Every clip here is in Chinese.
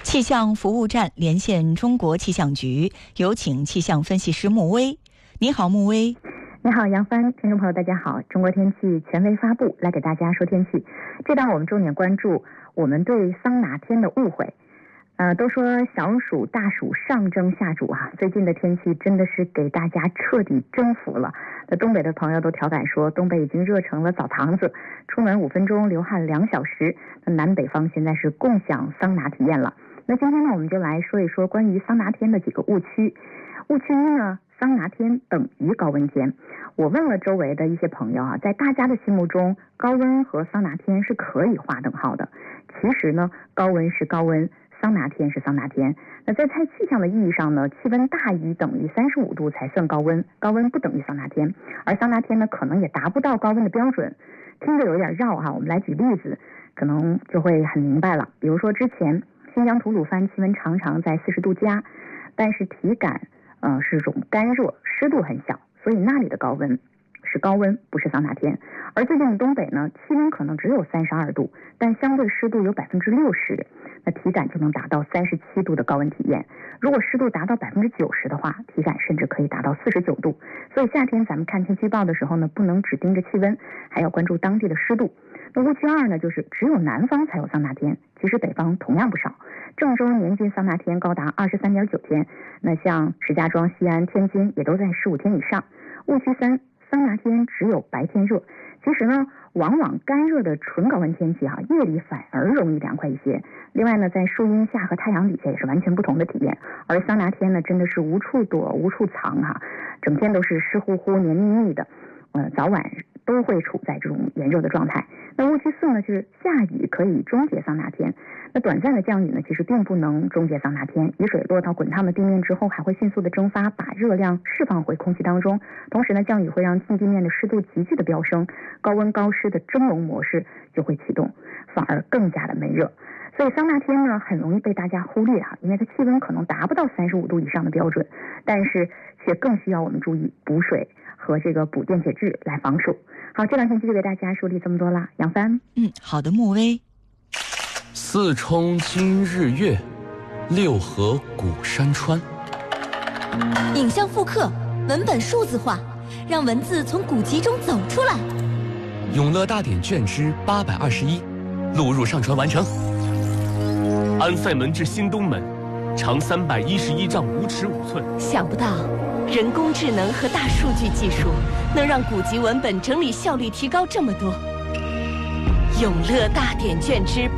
气象服务站连线中国气象局，有请气象分析师穆威。你好，穆威。 你好，杨帆，听众朋友大家好。中国天气权威发布，来给大家说天气。这档我们重点关注我们对桑拿天的误会。都说小暑大暑上蒸下煮啊，最近的天气真的是给大家彻底征服了。那东北的朋友都调侃说，东北已经热成了澡堂子，出门5分钟流汗2小时。那南北方现在是共享桑拿体验了。那今天呢，我们就来说一说关于桑拿天的几个误区。误区一呢，桑拿天等于高温天。我问了周围的一些朋友啊，在大家的心目中，高温和桑拿天是可以划等号的。其实呢，高温是高温，桑拿天是桑拿天。那在气象的意义上呢，气温大于等于35度才算高温，高温不等于桑拿天。而桑拿天呢，可能也达不到高温的标准。听着有点绕哈，我们来举例子，可能就会很明白了。比如说之前新疆吐鲁番气温常常在40度加，但是体感是种干热，湿度很小，所以那里的高温是高温，不是桑拿天。而最近的东北呢，气温可能只有32度，但相对湿度有60%，那体感就能达到37度的高温体验。如果湿度达到90%的话，体感甚至可以达到49度。所以夏天咱们看天气预报的时候呢，不能只盯着气温，还要关注当地的湿度。那误区2呢，就是只有南方才有桑拿天，其实北方同样不少。郑州年均桑拿天高达23.9天，那像石家庄、西安、天津也都在15天以上。误区3，桑拿天只有白天热。其实呢，往往干热的纯高温天气夜里反而容易凉快一些。另外呢，在树荫下和太阳底下也是完全不同的体验。而桑拿天呢，真的是无处躲无处藏整天都是湿乎乎黏腻腻的，早晚都会处在这种炎热的状态。那误区4呢，就是下雨可以终结桑拿天。那短暂的降雨呢，其实并不能终结桑拿天。雨水落到滚烫的地面之后，还会迅速的蒸发，把热量释放回空气当中。同时呢，降雨会让近地面的湿度急剧的飙升，高温高湿的蒸笼模式就会启动，反而更加的闷热。所以桑拿天呢，很容易被大家忽略因为它气温可能达不到35度以上的标准，但是却更需要我们注意补水和这个补电解质来防暑。好，这2天就给大家梳理这么多啦。杨帆， 好的，穆威。 四冲今日月，六合古山川。 影像复刻，文本数字化，让文字从古籍中走出来。 永乐大典卷之821，录入上传完成。安塞门至新东门，长311丈5尺5寸。 想不到，人工智能和大数据技术能让古籍文本整理效率提高这么多。永乐大典卷之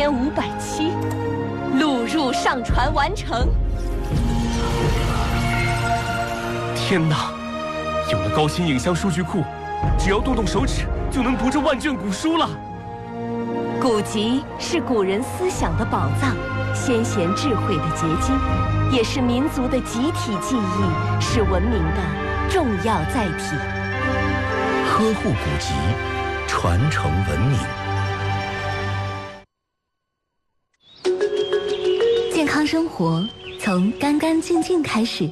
8507，录入上传完成。 天哪，有了高新影像数据库，只要动动手指就能读这万卷古书了。 古籍是古人思想的宝藏，先贤智慧的结晶，也是民族的集体记忆，是文明的重要载体。 呵护古籍，传承文明。 健康生活从干干净净开始。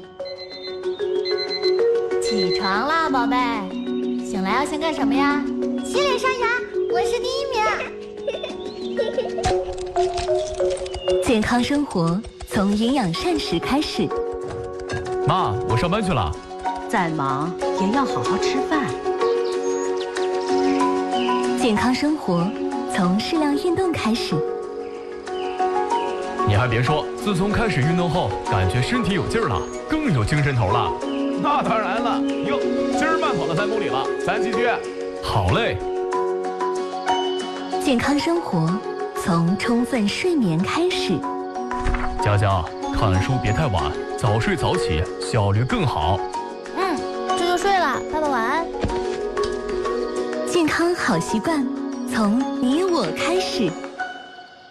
起床啦，宝贝！醒来要先干什么呀？洗脸刷牙，我是第1名。 健康生活从营养膳食开始。 妈，我上班去了。 再忙也要好好吃饭。 健康生活从适量运动开始。 你还别说，自从开始运动后，感觉身体有劲儿了，更有精神头了。 那当然了，哟，今儿慢跑了3公里了，咱继续。 好嘞。 健康生活从充分睡眠开始。 佳佳，看书别太晚，早睡早起，效率更好。 这就睡了，爸爸晚安。 健康好习惯从你我开始。